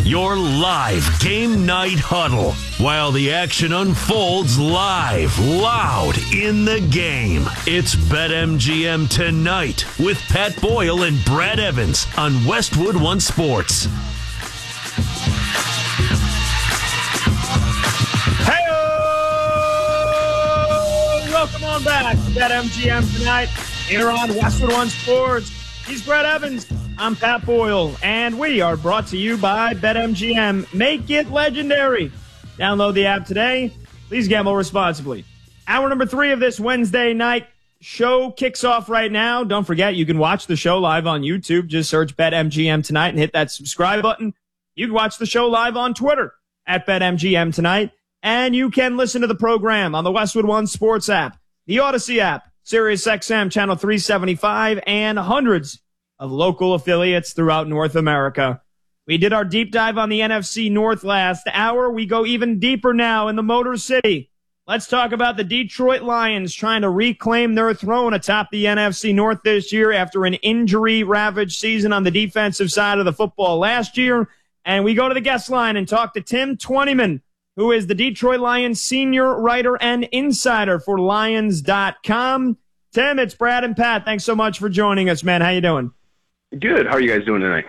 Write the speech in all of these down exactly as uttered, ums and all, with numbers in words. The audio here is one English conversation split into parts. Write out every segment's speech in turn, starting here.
Your live game night huddle while the action unfolds live, loud in the game. It's BetMGM Tonight with Pat Boyle and Brad Evans on Westwood One Sports. Hey, welcome on back to BetMGM Tonight here on Westwood One Sports. He's Brad Evans. I'm Pat Boyle, and we are brought to you by BetMGM. Make it legendary. Download the app today. Please gamble responsibly. Hour number three of this Wednesday night show kicks off right now. Don't forget, you can watch the show live on YouTube. Just search BetMGM Tonight and hit that subscribe button. You can watch the show live on Twitter at BetMGM Tonight. And you can listen to the program on the Westwood One Sports app, the Odyssey app, SiriusXM Channel three seventy-five, and hundreds of local affiliates throughout North America. We did our deep dive on the N F C North last hour. We go even deeper now in the Motor City. Let's talk about the Detroit Lions trying to reclaim their throne atop the N F C North this year after an injury-ravaged season on the defensive side of the football last year. And we go to the guest line and talk to Tim Twentyman, who is the Detroit Lions senior writer and insider for Lions dot com. Tim, it's Brad and Pat. Thanks so much for joining us, man. How you doing? Good. How are you guys doing tonight?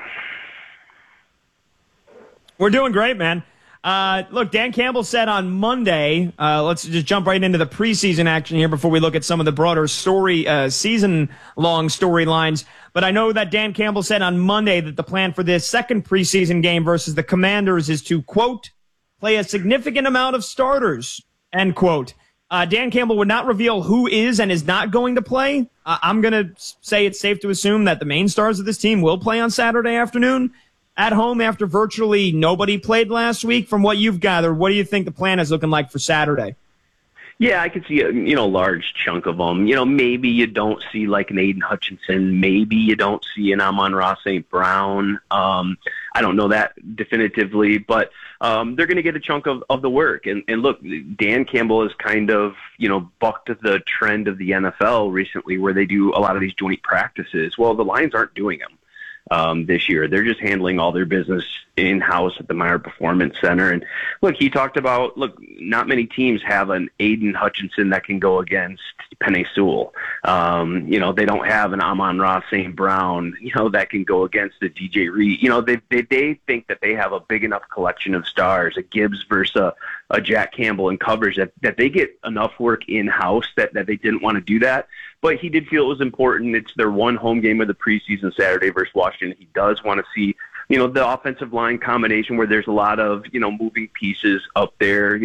We're doing great, man. Uh, look, Dan Campbell said on Monday, uh, let's just jump right into the preseason action here before we look at some of the broader story, uh, season-long storylines. But I know that Dan Campbell said on Monday that the plan for this second preseason game versus the Commanders is to, quote, play a significant amount of starters, end quote. Uh, Dan Campbell would not reveal who is and is not going to play. Uh, I'm going to say it's safe to assume that the main stars of this team will play on Saturday afternoon at home after virtually nobody played last week. From what you've gathered, what do you think the plan is looking like for Saturday? Yeah, I could see a you know large chunk of them. You know, maybe you don't see like an Aiden Hutchinson. Maybe you don't see an Amon-Ra Saint Brown. Um, I don't know that definitively, but um, they're going to get a chunk of, of the work. And, and look, Dan Campbell has kind of you know bucked the trend of the N F L recently, where they do a lot of these joint practices. Well, the Lions aren't doing them um, this year. They're just handling all their business in-house at the Meyer Performance Center. And look, he talked about, look, not many teams have an Aiden Hutchinson that can go against Penei Sewell. Um, you know, they don't have an Amon-Ra Saint Brown, you know, that can go against the D J Reed. You know, they, they, they think that they have a big enough collection of stars, a Gibbs versus a, a Jack Campbell in coverage, that, that they get enough work in-house that, that they didn't want to do that. But he did feel it was important. It's their one home game of the preseason, Saturday versus Washington. He does want to see, you know, the offensive line combination where there's a lot of, you know, moving pieces up there.